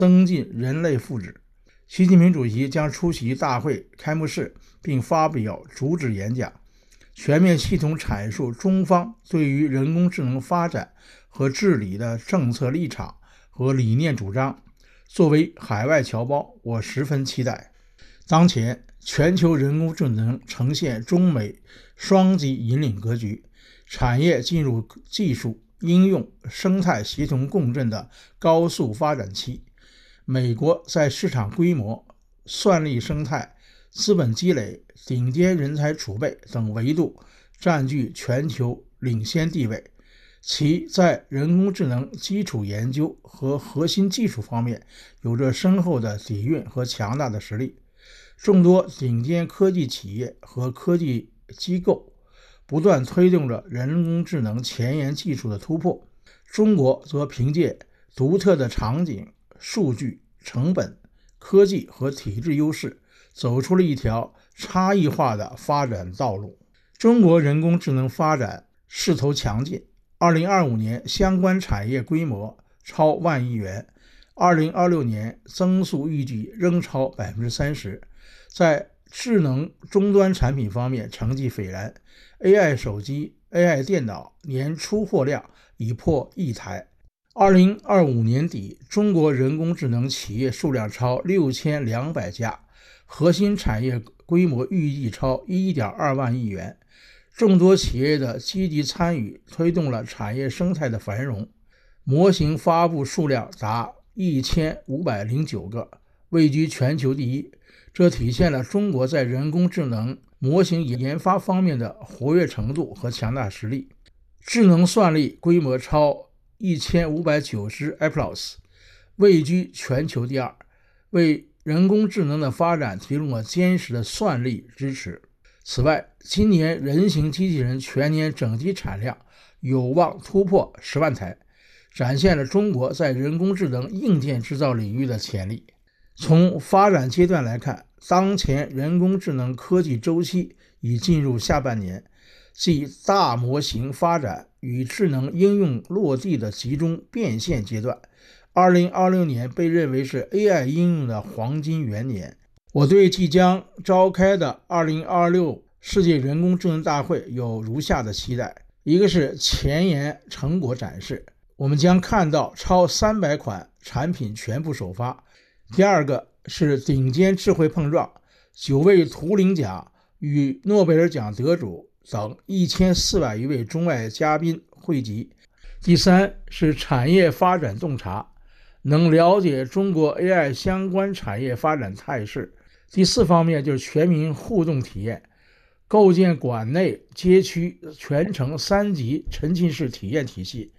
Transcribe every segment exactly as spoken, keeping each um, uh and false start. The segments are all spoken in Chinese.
增进人类福祉。习近平主席将出席大会开幕式，并发表主旨演讲，全面系统阐述中方对于人工智能发展和治理的政策立场和理念主张。作为海外侨胞，我十分期待。当前，全球人工智能呈现中美双极引领格局，产业进入技术、应用、生态协同共振的高速发展期。美国在市场规模、算力生态、资本积累、顶尖人才储备等维度占据全球领先地位，其在人工智能基础研究和核心技术方面有着深厚的底蕴和强大的实力。众多顶尖科技企业和科技机构不断推动着人工智能前沿技术的突破，中国则凭借独特的场景、数据、成本、科技和体制优势，走出了一条差异化的发展道路。中国人工智能发展势头强劲，二零二五年相关产业规模超万亿元，二零二六年增速预计仍超 百分之三十。 在智能终端产品方面成绩斐然， A I 手机、A I 电脑年出货量已破亿台。二零二五年底，中国人工智能企业数量超六千两百家，核心产业规模预计超 一点二万亿元。众多企业的积极参与推动了产业生态的繁荣，模型发布数量达一千五百零九个，位居全球第一。这体现了中国在人工智能模型研发方面的活跃程度和强大实力。智能算力规模超一千五百九十 A plus， 位居全球第二，为人工智能的发展提供了坚实的算力支持。此外，今年人形机器人全年整体产量有望突破十万台，展现了中国在人工智能硬件制造领域的潜力。从发展阶段来看，当前人工智能科技周期已进入下半年，即大模型发展与智能应用落地的集中变现阶段。二零二六年被认为是 A I 应用的黄金元年。我对即将召开的二零二六世界人工智能大会有如下的期待：一个是前沿成果展示，我们将看到超三百款产品全部首发；第二个是顶尖智慧碰撞，九位图灵奖与诺贝尔奖得主等一千四百余位中外嘉宾汇集；第三是产业发展洞察，能了解中国 A I 相关产业发展态势；第四方面就是全民互动体验，构建馆内街区全程三级沉浸式体验体系。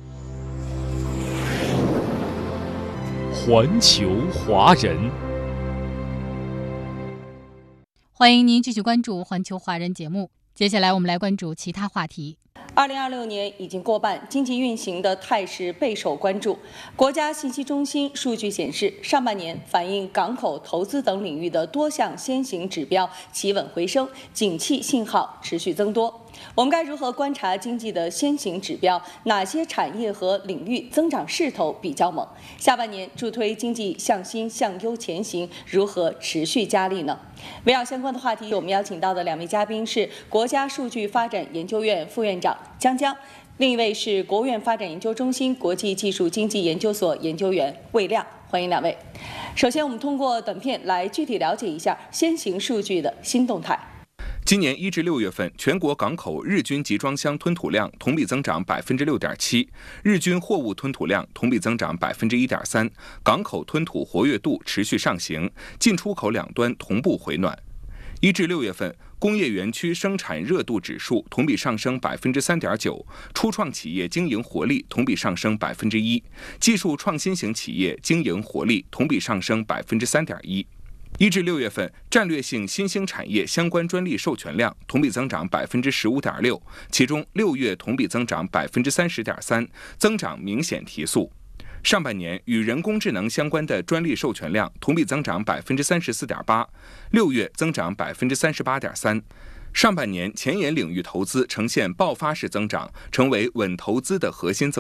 环球华人， 欢迎您继续关注环球华人节目。接下来我们来关注其他话题。 二零二六年已经过半，经济运行的态势备受关注。国家信息中心数据显示，上半年反映港口投资等领域的多项先行指标企稳回升，景气信号持续增多。我们该如何观察经济的先行指标？哪些产业和领域增长势头比较猛？下半年助推经济向新向优前行如何持续加力呢？围绕相关的话题，我们邀请到的两位嘉宾是国家数据发展研究院副院长江江，另一位是国务院发展研究中心国际技术经济研究所研究员魏亮。欢迎两位。首先，我们通过短片来具体了解一下先行数据的新动态。 今年一至六月份，全国港口日均集装箱吞吐量同比增长百分之六点七，日均货物吞吐量同比增长百分之一点三，港口吞吐活跃度持续上行，进出口两端同步回暖。一至六月份，工业园区生产热度指数同比上升百分之三点九，初创企业经营活力同比上升百分之一，技术创新型企业经营活力同比上升百分之三点一。一至六月份，战略性新兴产业相关专利授权量同比增长百分之十五点六，其中六月同比增长百分之三十点三，增长明显提速。上半年与人工智能相关的专利授权量同比增长百分之三十四点八，六月增长百分之三十八点三。上半年前沿领域投资呈现爆发式增长，成为稳投资的核心增量。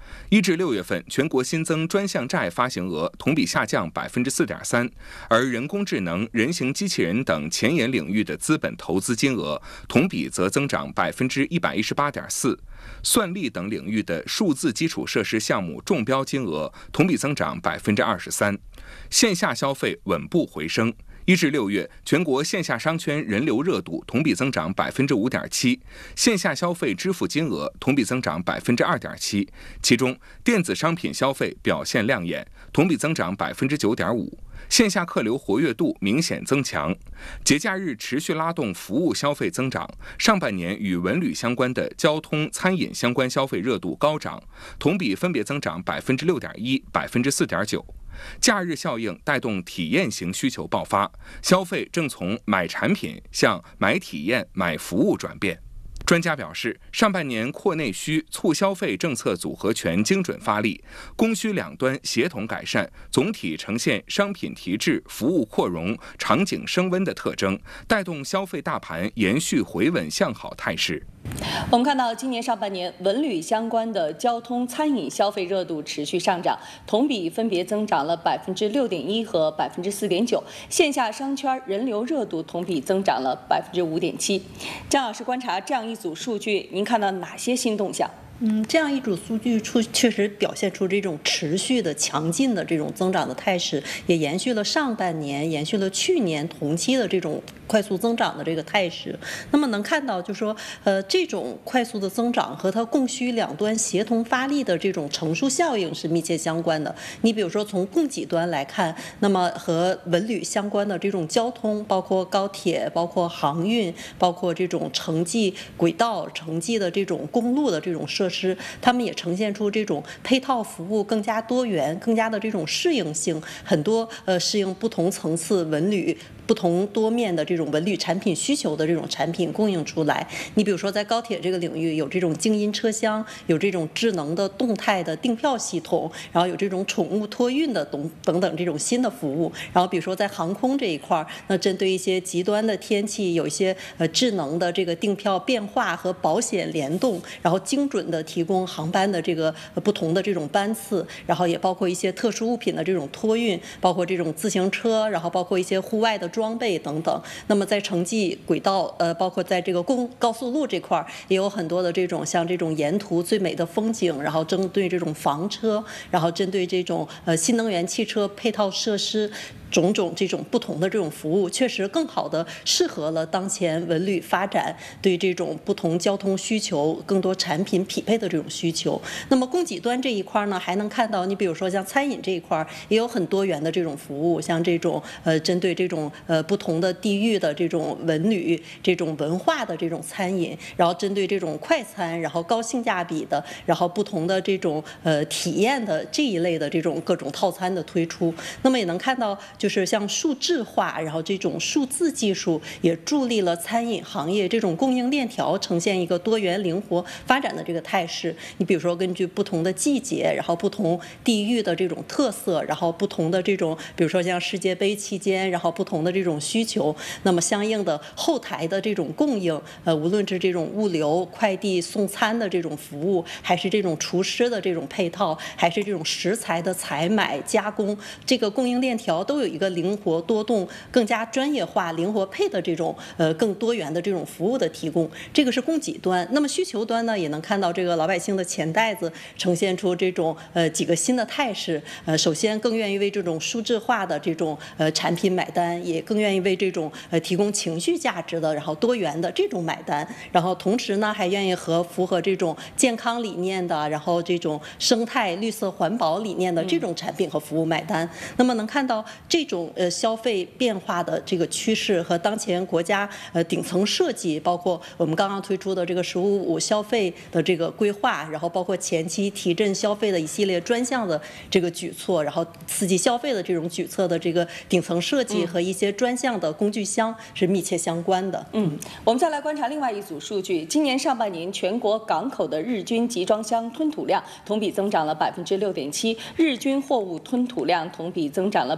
一至六月份，全国新增专项债发行额同比下降百分之四点三，而人工智能、人形机器人等前沿领域的资本投资金额同比则增长百分之一百一十八点四，算力等领域的数字基础设施项目中标金额同比增长百分之二十三，线下消费稳步回升。一至六月，全国线下商圈人流热度同比增长百分之五点七，线下消费支付金额同比增长百分之二点七，其中电子商品消费表现亮眼，同比增长百分之九点五，线下客流活跃度明显增强。节假日持续拉动服务消费增长，上半年与文旅相关的交通、餐饮相关消费热度高涨，同比分别增长百分之六点一、百分之四点九。假日效应带动体验型需求爆发，消费正从买产品向买体验、买服务转变。专家表示，上半年扩内需、促消费政策组合拳精准发力，供需两端协同改善，总体呈现商品提质、服务扩容、场景升温的特征，带动消费大盘延续回稳向好态势。 我们看到，今年上半年文旅相关的交通、餐饮消费热度持续上涨，同比分别增长了百分之六点一和百分之四点九。线下商圈人流热度同比增长了百分之五点七。张老师观察这样一组数据，您看到哪些新动向？ 嗯，这样一组数据出确实表现出这种持续的强劲的这种增长的态势，也延续了上半年、延续了去年同期的这种快速增长的这个态势。那么能看到，就是说，呃，这种快速的增长和它供需两端协同发力的这种乘数效应是密切相关的。你比如说从供给端来看，那么和文旅相关的这种交通，包括高铁、包括航运、包括这种城际轨道、城际的这种公路的这种设施，他们也呈现出这种配套服务更加多元、更加的这种适应性，很多呃适应不同层次文旅、不同多面的这种文旅产品需求的这种产品供应出来。你比如说在高铁这个领域，有这种静音车厢，有这种智能的动态的订票系统，然后有这种宠物托运的等等等这种新的服务。然后比如说在航空这一块，那针对一些极端的天气，有一些呃智能的这个订票变化和保险联动，然后精准的提供航班的这个不同的这种班次，然后也包括一些特殊物品的这种托运，包括这种自行车，然后包括一些户外的装备等等。那么在城际轨道，呃，包括在这个公高速路这块，也有很多的这种像这种沿途最美的风景，然后针对这种房车，然后针对这种呃新能源汽车配套设施。种种这种不同的这种服务，确实更好的适合了当前文旅发展对这种不同交通需求、更多产品匹配的这种需求。那么供给端这一块呢，还能看到，你比如说像餐饮这一块也有很多元的这种服务，像这种呃针对这种呃不同的地域的这种文旅、这种文化的这种餐饮，然后针对这种快餐，然后高性价比的，然后不同的这种呃体验的这一类的这种各种套餐的推出。那么也能看到。就是像数字化，然后这种数字技术也助力了餐饮行业这种供应链条呈现一个多元灵活发展的这个态势。你比如说根据不同的季节，然后不同地域的这种特色，然后不同的这种，比如说像世界杯期间，然后不同的这种需求，那么相应的后台的这种供应，呃，无论是这种物流、快递、送餐的这种服务，还是这种厨师的这种配套，还是这种食材的采买加工，这个供应链条都有一个灵活多动、更加专业化、灵活配的这种呃更多元的这种服务的提供，这个是供给端。那么需求端呢，也能看到这个老百姓的钱袋子呈现出这种呃几个新的态势。呃，首先更愿意为这种数字化的这种呃产品买单，也更愿意为这种呃提供情绪价值的，然后多元的这种买单。然后同时呢，还愿意和符合这种健康理念的，然后这种生态绿色环保理念的这种产品和服务买单。那么能看到这种呃消费变化的这个趋势和当前国家呃顶层设计，包括我们刚刚推出的这个“十五五”消费的这个规划，然后包括前期提振消费的一系列专项的这个举措，然后刺激消费的这种举措的这个顶层设计和一些专项的工具箱是密切相关的。 嗯，我们再来观察另外一组数据，今年上半年全国港口的日均集装箱吞吐量同比增长了百分之六点七，日均货物吞吐量同比增长了百分之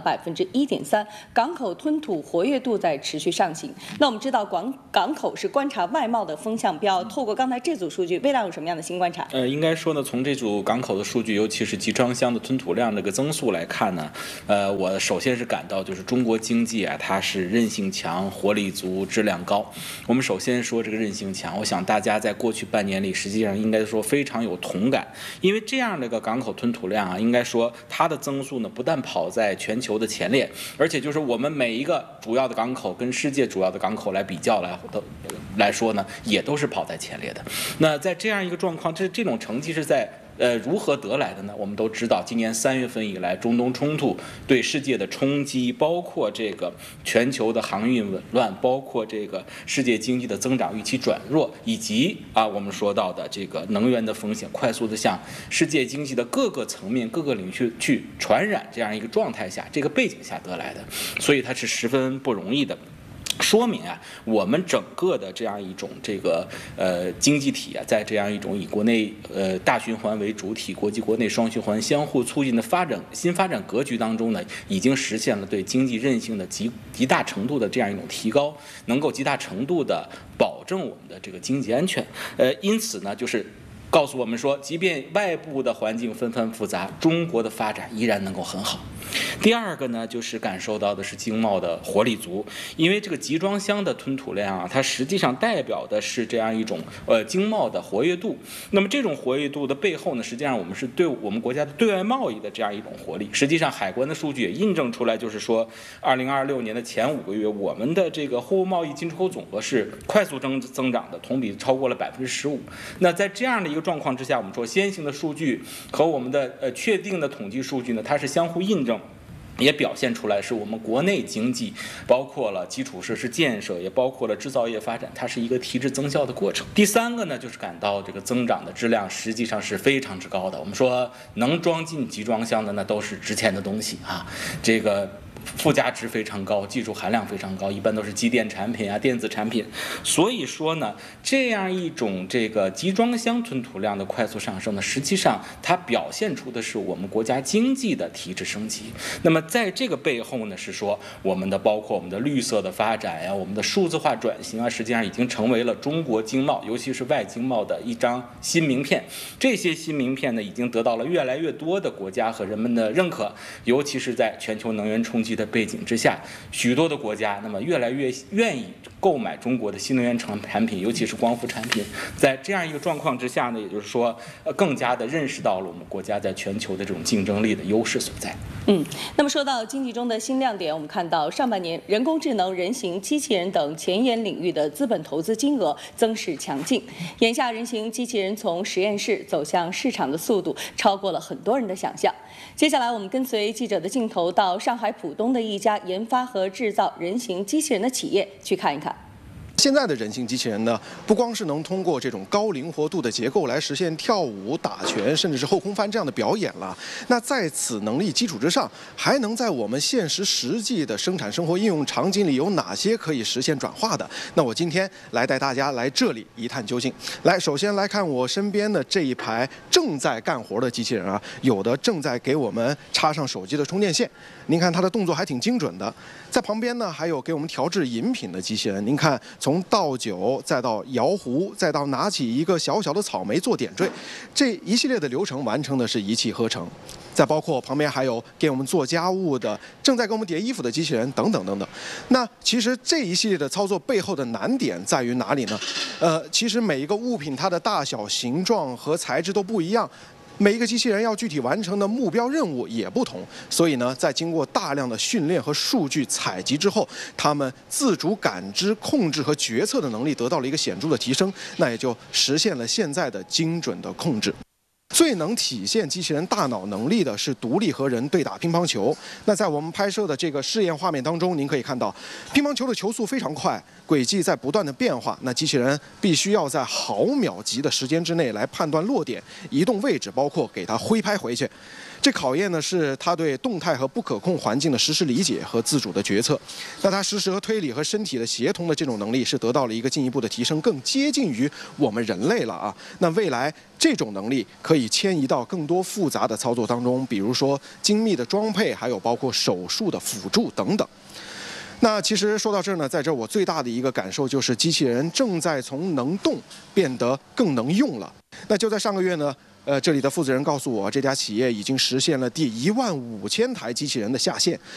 一点三，港口吞吐活跃度在持续上行。那我们知道港港口是观察外贸的风向标，透过刚才这组数据，魏亮有什么样的新观察？ 呃，应该说呢，从这组港口的数据，尤其是集装箱的吞吐量这个增速来看呢，呃，我首先是感到就是中国经济啊，它是韧性强、活力足、质量高。我们首先说这个韧性强，我想大家在过去半年里，实际上应该说非常有同感，因为这样的一个港口吞吐量啊，应该说它的增速呢，不但跑在全球的前列，而且就是我们每一个主要的港口跟世界主要的港口来比较来的来说呢，也都是跑在前列的。那在这样一个状况，这这种成绩是在呃如何得来的呢？我们都知道，今年三月份以来，中东冲突对世界的冲击，包括这个全球的航运紊乱，包括这个世界经济的增长预期转弱，以及啊我们说到的这个能源的风险快速的向世界经济的各个层面、各个领域去传染这样一个状态下，这个背景下得来的，所以它是十分不容易的。说明啊，我们整个的这样一种这个呃经济体啊，在这样一种以国内呃大循环为主体、国际国内双循环相互促进的发展新发展格局当中呢，已经实现了对经济韧性的极极大程度的这样一种提高，能够极大程度的保证我们的这个经济安全。呃，因此呢，就是告诉我们说，即便外部的环境纷繁复杂，中国的发展依然能够很好。第二个呢，就是感受到的是经贸的活力足，因为这个集装箱的吞吐量啊，它实际上代表的是这样一种呃经贸的活跃度。那么这种活跃度的背后呢，实际上我们是对我们国家的对外贸易的这样一种活力。实际上，海关的数据也印证出来，就是说，二零二六年的前五个月，我们的这个货物贸易进出口总额是快速增增长的，同比超过了百分之十五。那在这样的一个状况之下，我们说先行的数据和我们的呃确定的统计数据呢，它是相互印证。也表现出来是我们国内经济，包括了基础设施建设，也包括了制造业发展，它是一个提质增效的过程。第三个呢，就是感到这个增长的质量实际上是非常之高的。我们说能装进集装箱的那都是值钱的东西啊，这个附加值非常高，技术含量非常高，一般都是机电产品啊、电子产品。所以说呢，这样一种这个集装箱吞吐量的快速上升呢，实际上它表现出的是我们国家经济的提质升级。那么在这个背后呢，是说我们的包括我们的绿色的发展呀、我们的数字化转型啊，实际上已经成为了中国经贸，尤其是外经贸的一张新名片。这些新名片呢，已经得到了越来越多的国家和人们的认可，尤其是在全球能源冲击的背景之下，许多的国家那么越来越愿意购买中国的新能源产产品，尤其是光伏产品。在这样一个状况之下呢，也就是说，呃，更加的认识到了我们国家在全球的这种竞争力的优势所在。 嗯，那么说到经济中的新亮点，我们看到上半年人工智能、人形机器人等前沿领域的资本投资金额增势强劲。眼下，人形机器人从实验室走向市场的速度超过了很多人的想象。接下来，我们跟随记者的镜头到上海浦东的一家研发和制造人形机器人的企业去看一看。 现在的人形机器人呢，不光是能通过这种高灵活度的结构来实现跳舞、打拳，甚至是后空翻这样的表演了。那在此能力基础之上，还能在我们现实实际的生产生活应用场景里有哪些可以实现转化的？那我今天来带大家来这里一探究竟。来，首先来看我身边的这一排正在干活的机器人啊，有的正在给我们插上手机的充电线，您看它的动作还挺精准的。在旁边呢，还有给我们调制饮品的机器人，您看。从倒酒，再到摇壶，再到拿起一个小小的草莓做点缀，这一系列的流程完成的是一气呵成。再包括旁边还有给我们做家务的、正在给我们叠衣服的机器人等等等等。那其实这一系列的操作背后的难点在于哪里呢？呃，其实每一个物品它的大小、形状和材质都不一样。每一个机器人要具体完成的目标任务也不同，所以呢，在经过大量的训练和数据采集之后，他们自主感知、控制和决策的能力得到了一个显著的提升，那也就实现了现在的精准的控制。最能体现机器人大脑能力的是独立和人对打乒乓球。那在我们拍摄的这个试验画面当中，您可以看到，乒乓球的球速非常快，轨迹在不断的变化。那机器人必须要在毫秒级的时间之内来判断落点、移动位置，包括给它挥拍回去。 这考验的是他对动态和不可控环境的实时理解和自主的决策。那他实时和推理和身体的协同的这种能力是得到了一个进一步的提升，更接近于我们人类了啊。那未来这种能力可以迁移到更多复杂的操作当中，比如说精密的装配，还有包括手术的辅助等等。那其实说到这儿呢，在这儿我最大的一个感受就是，机器人正在从能动变得更能用了。那就在上个月呢，呃，这里的负责人告诉我，这家企业已经实现了第一万五千台机器人的下线，